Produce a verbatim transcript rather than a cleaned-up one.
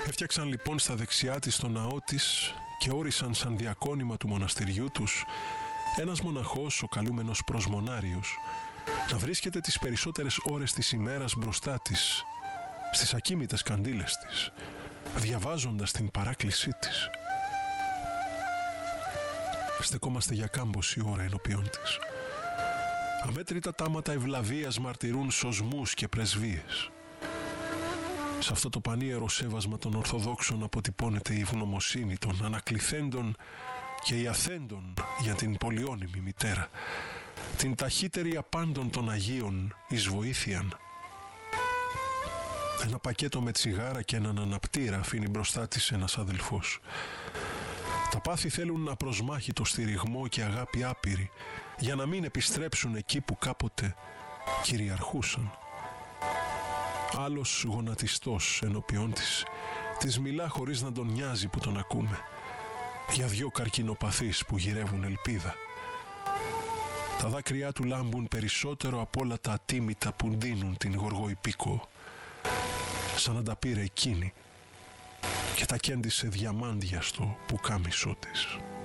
Έφτιαξαν λοιπόν στα δεξιά της το ναό της και όρισαν σαν διακόνημα του μοναστηριού τους ένας μοναχός, ο καλούμενος προσμονάριος, να βρίσκεται τις περισσότερες ώρες της ημέρας μπροστά της, στις ακίμητες καντήλες της, διαβάζοντας την παράκλησή της. Στεκόμαστε για κάμποση ώρα ενώπιον της. Αμέτρητα τάματα ευλαβίας μαρτυρούν σωσμούς και πρεσβείες. Σε αυτό το πανίερο σέβασμα των Ορθοδόξων αποτυπώνεται η ευγνωμοσύνη των ανακληθέντων και η αθέντων για την πολυώνυμη μητέρα, την ταχύτερη απάντων των Αγίων εις βοήθειαν. Ένα πακέτο με τσιγάρα και έναν αναπτήρα αφήνει μπροστά της ένας αδελφός. Τα πάθη θέλουν απροσμάχητο στηριγμό και αγάπη άπειρη, για να μην επιστρέψουν εκεί που κάποτε κυριαρχούσαν. Άλλος γονατιστός ενώπιόν της, της μιλά χωρίς να τον νοιάζει που τον ακούμε, για δυο καρκινοπαθείς που γυρεύουν ελπίδα. Τα δάκρυά του λάμπουν περισσότερο από όλα τα ατίμητα που ντύνουν την γοργοϊπίκο, σαν να τα πήρε εκείνη και τα κέντησε διαμάντια στο πουκάμισό της.